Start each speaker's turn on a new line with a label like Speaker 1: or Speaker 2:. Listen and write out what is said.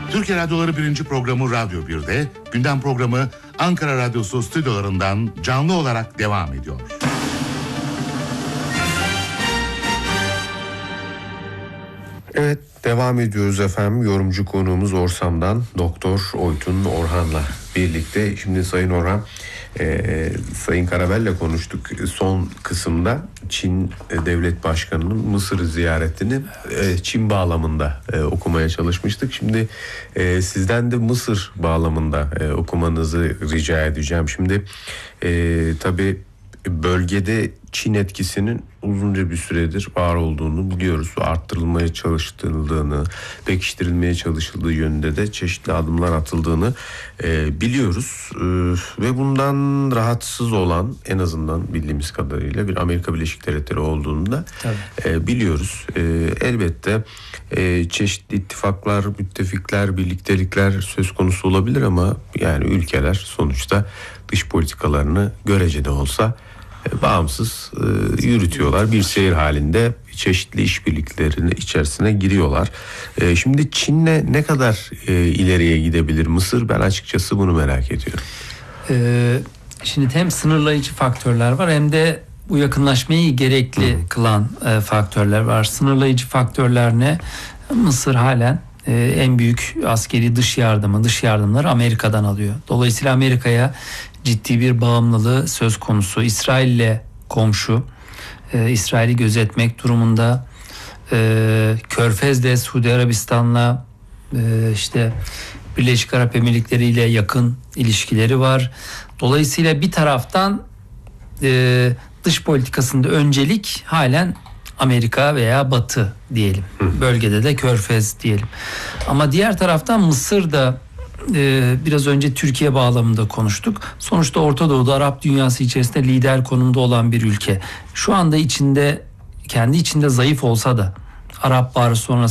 Speaker 1: Türkiye Radyoları 1. programı Radyo 1'de, gündem programı Ankara Radyosu stüdyolarından canlı olarak devam ediyor.
Speaker 2: Evet, devam ediyoruz efendim. Yorumcu konuğumuz Orsam'dan Doktor Oytun Orhan'la birlikte. Şimdi Sayın Orhan, Sayın Karabel'le konuştuk. Son kısımda Çin Devlet Başkanı'nın Mısır ziyaretini Çin bağlamında okumaya çalışmıştık. Şimdi sizden de Mısır bağlamında okumanızı rica edeceğim. Şimdi tabii bölgede Çin etkisinin uzunca bir süredir var olduğunu biliyoruz. Arttırılmaya çalışıldığını, pekiştirilmeye çalışıldığı yönünde de çeşitli adımlar atıldığını biliyoruz. Ve bundan rahatsız olan, en azından bildiğimiz kadarıyla, bir Amerika Birleşik Devletleri olduğunu da biliyoruz. Elbette çeşitli ittifaklar, müttefikler, birliktelikler söz konusu olabilir ama yani ülkeler sonuçta dış politikalarını görece de olsa bağımsız yürütüyorlar. Bir seyir halinde çeşitli işbirliklerinin içerisine giriyorlar. Şimdi Çin'le ne kadar ileriye gidebilir Mısır? Ben açıkçası bunu merak ediyorum.
Speaker 3: Şimdi hem sınırlayıcı faktörler var hem de bu yakınlaşmayı gerekli kılan faktörler var. Sınırlayıcı faktörler ne? Mısır halen en büyük askeri dış yardımları Amerika'dan alıyor. Dolayısıyla Amerika'ya ciddi bir bağımlılığı söz konusu. İsrail'le komşu, İsrail'i gözetmek durumunda. Körfez'de Suudi Arabistan'la işte Birleşik Arap Emirlikleri ile yakın ilişkileri var. Dolayısıyla bir taraftan dış politikasında öncelik halen Amerika veya Batı diyelim. Bölgede de Körfez diyelim. Ama diğer taraftan Mısır da biraz önce Türkiye bağlamında konuştuk. Sonuçta Orta Doğu'da Arap dünyası içerisinde lider konumda olan bir ülke. Şu anda kendi içinde zayıf olsa da Arap Baharı sonrası